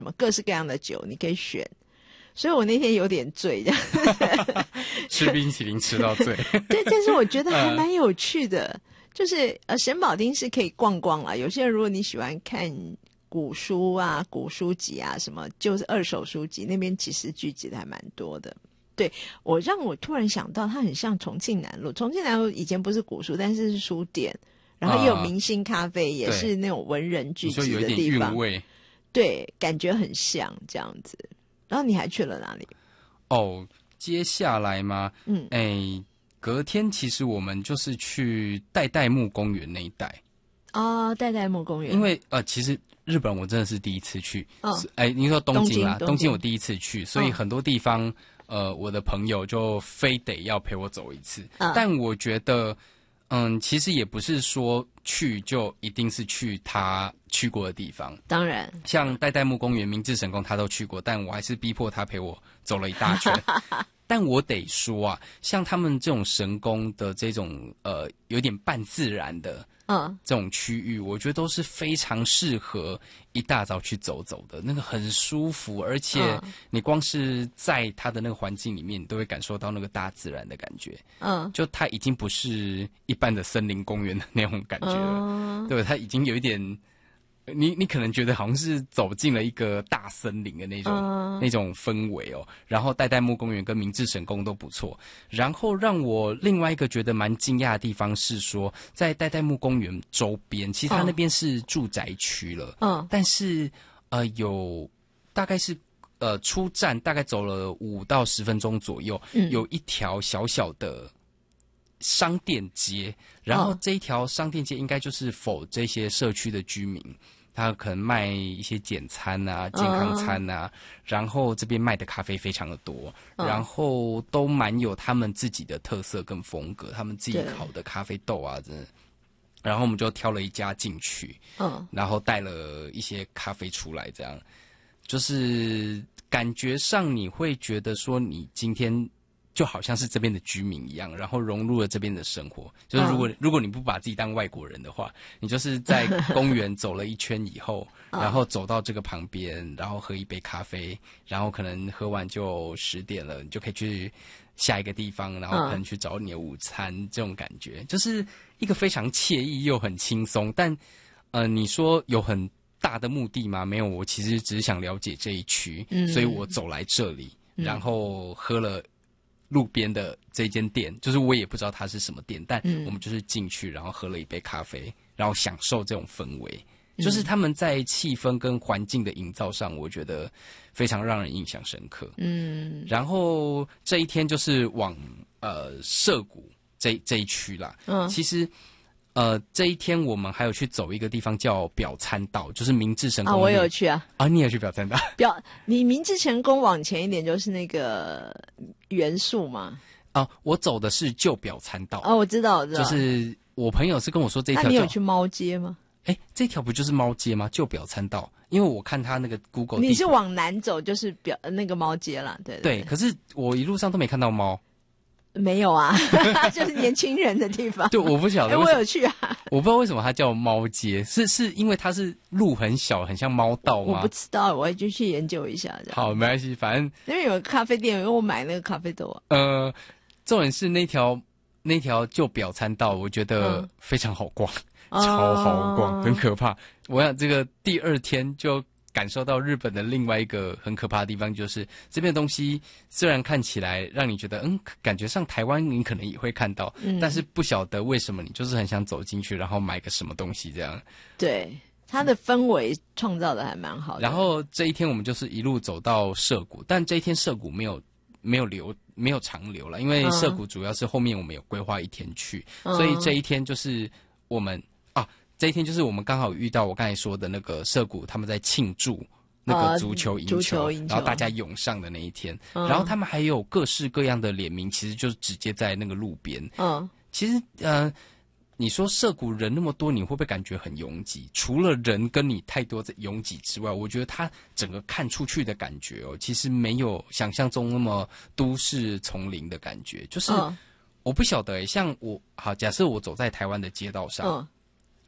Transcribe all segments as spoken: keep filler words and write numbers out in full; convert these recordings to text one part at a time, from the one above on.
什么各式各样的酒你可以选，所以我那天有点醉这样吃冰淇淋吃到醉对，但是我觉得还蛮有趣的、嗯、就是呃，神保町是可以逛逛啦，有些人如果你喜欢看古书啊古书籍啊什么，就是二手书籍那边其实聚集的还蛮多的。对，我让我突然想到它很像重庆南路，重庆南路以前不是古书但是是书店，然后也有明星咖啡、啊、也是那种文人聚集的地方，对，感觉很像这样子。然后你还去了哪里？ 哦，接下来吗？嗯，哎，隔天其实我们就是去代代木公园那一带。 哦，代代木公园。 因为呃，其实日本我真的是第一次去。哦，哎，您说东京啦，东京, 东京我第一次去，所以很多地方、哦、呃，我的朋友就非得要陪我走一次。哦、但我觉得，嗯，其实也不是说去就一定是去他去过的地方。 当然， 像代代木公园、明治神宫他都去过，但我还是逼迫他陪我走了一大圈。但我得说啊，像他们这种神宫的这种呃有点半自然的嗯这种区域，我觉得都是非常适合一大早去走走的，那个很舒服，而且你光是在它的那个环境里面，你都会感受到那个大自然的感觉。嗯，就它已经不是一般的森林公园的那种感觉了，嗯、对，它已经有一点。你你可能觉得好像是走进了一个大森林的那种、uh... 那种氛围哦，然后代代木公园跟明治神宫都不错。然后让我另外一个觉得蛮惊讶的地方是说，在代代木公园周边，其实它那边是住宅区了，嗯、uh... ，但是呃有大概是呃出站大概走了五到十分钟左右，嗯、有一条小小的商店街，然后这一条商店街应该就是否这些社区的居民。他可能卖一些简餐啊、健康餐啊， uh, 然后这边卖的咖啡非常的多， uh, 然后都蛮有他们自己的特色跟风格，他们自己烤的咖啡豆啊，真的。然后我们就挑了一家进去，嗯、uh, ，然后带了一些咖啡出来，这样就是感觉上你会觉得说你今天。就好像是这边的居民一样，然后融入了这边的生活。就是如果、oh. 如果你不把自己当外国人的话，你就是在公园走了一圈以后， oh. 然后走到这个旁边，然后喝一杯咖啡，然后可能喝完就十点了，你就可以去下一个地方，然后可能去找你的午餐。Oh. 这种感觉就是一个非常惬意又很轻松。但呃，你说有很大的目的吗？没有，我其实只是想了解这一区，嗯、所以我走来这里，然后喝了。路边的这间店，就是我也不知道它是什么店，但我们就是进去，然后喝了一杯咖啡，然后享受这种氛围。嗯、就是他们在气氛跟环境的营造上，我觉得非常让人印象深刻。嗯，然后这一天就是往呃涩谷这这一区啦。嗯，其实。呃，这一天我们还有去走一个地方叫表参道，就是明治神宫。啊， 我有去啊。 啊，你也去表参道？ 表，你明治神宫往前一点就是那个元素嘛。 啊，我走的是旧表参道。 哦，我知道，我知道。 就是我朋友是跟我说这一条。 那你有去猫街吗？ 哎，这条不就是猫街吗？旧表参道，因为我看他那个 Google。 你是往南走就是表那个猫街啦，对对, 对。对，可是我一路上都没看到猫。 没有啊，就是年轻人的地方。 对，我不晓得。 哎，我有去啊。 我不知道为什么它叫猫街，是是因为它是路很小，很像猫道吗？ 我不知道，我就去研究一下。 好，没关系，反正因为有咖啡店，因为我买那个咖啡豆啊。 呃，重点是那条那条旧表参道，我觉得非常好逛，嗯、超好逛，很可怕。我想这个第二天就。感受到日本的另外一个很可怕的地方，就是这边的东西虽然看起来让你觉得嗯，感觉上台湾你可能也会看到，嗯、但是不晓得为什么你就是很想走进去，然后买个什么东西这样。 对，它的氛围创造的还蛮好的。 然后这一天我们就是一路走到涩谷，但这一天涩谷没有没有留没有长留了，因为涩谷主要是后面我们有规划一天去，嗯、所以这一天就是我们。这一天就是我们刚好遇到我刚才说的那个涩谷，他们在庆祝那个足球赢球， 呃、球赢球然后大家涌上的那一天，嗯、然后他们还有各式各样的联名，其实就是直接在那个路边。嗯，其实呃，你说涩谷人那么多，你会不会感觉很拥挤？除了人跟你太多在拥挤之外，我觉得它整个看出去的感觉哦，其实没有想象中那么都市丛林的感觉。就是、嗯、我不晓得，像我好，假设我走在台湾的街道上。嗯，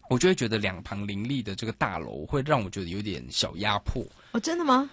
我就会觉得两旁林立的这个大楼会让我觉得有点小压迫。 哦，真的吗？